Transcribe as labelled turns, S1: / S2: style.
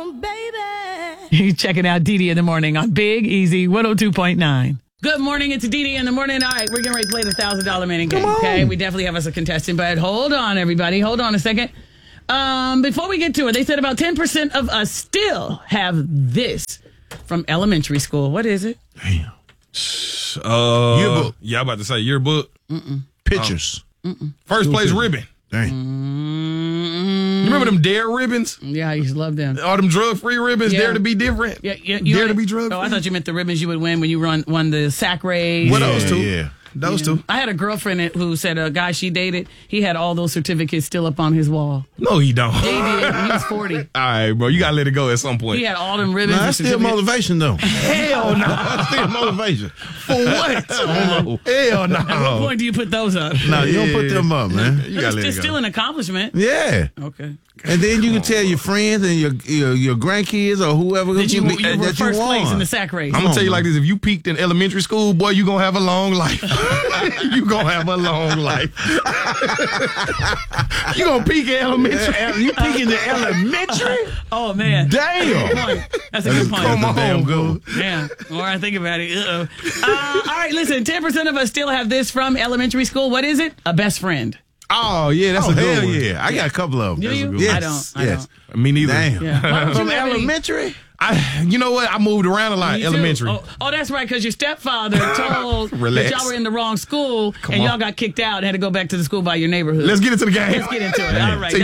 S1: on, baby.
S2: You're checking out Dee Dee in the morning on Big Easy 102.9. Good morning. It's Dee Dee in the morning. All right, we're getting ready to play the $1,000 minute game. Okay, we definitely have us a contestant, but hold on, everybody. Hold on a second. Before we get to it, they said about 10% of us still have this from elementary school. What is it?
S3: Damn.
S4: Yearbook. Yeah, I'm about to say yearbook.
S3: Pictures.
S4: First place ribbon.
S3: Dang.
S4: You remember them Dare ribbons?
S2: Yeah, I used to love them.
S4: All them drug-free ribbons,
S2: Yeah.
S4: Dare to be different.
S2: Yeah,
S4: Dare to be drug-free.
S2: Oh, I thought you meant the ribbons you would win when you won the sack race.
S4: What those two?
S3: Yeah.
S4: Those two.
S2: I had a girlfriend who said a guy she dated, he had all those certificates still up on his wall.
S4: No, he don't.
S2: He did. He was 40.
S4: All right, bro. You got to let it go at some point.
S2: He had all them ribbons.
S3: Nah,
S2: and
S3: that's still
S2: certificates.
S3: motivation, though.
S4: Hell no.
S3: That's still motivation.
S4: For what? Hell no.
S2: At what point do you put those up?
S3: No, you don't put them up, man.
S4: You got to let
S2: It's
S4: it
S2: still
S4: go.
S2: an accomplishment.
S3: Yeah.
S2: Okay.
S3: And then you can tell your friends and your grandkids or whoever
S2: That you were
S3: that
S2: first
S3: you
S2: place
S3: won.
S2: in the sack race.
S4: I'm going to tell you like this. If you peaked in elementary school, boy, you going to have a long life. You going to have a long life. You going to peak in elementary.
S3: You peeking the elementary?
S2: Oh, man.
S3: Damn.
S2: Good point. That's a good point.
S4: Come on,
S3: damn
S4: bro.
S2: Yeah. The more I think about it. Uh-oh. All right, listen. 10% of us still have this from elementary school. What is it? A best friend.
S4: Oh, yeah, that's
S3: Oh,
S4: a good
S3: hell
S4: one.
S3: yeah. I got a couple of them.
S2: Do
S3: That's a
S2: you?
S3: good
S2: I
S3: one.
S2: don't. I
S3: Yes.
S4: Me neither.
S3: Damn.
S2: Yeah. Why don't you
S3: From
S2: have any-
S3: elementary?
S4: You know what? I moved around a lot
S2: Me too.
S4: elementary.
S2: Oh, that's right, because your stepfather told
S4: Relax.
S2: that y'all were in the wrong school and
S4: on.
S2: y'all got kicked out and had to go back to the school by your neighborhood.
S4: Let's get into the game.
S2: Let's get into it. All right.
S4: Take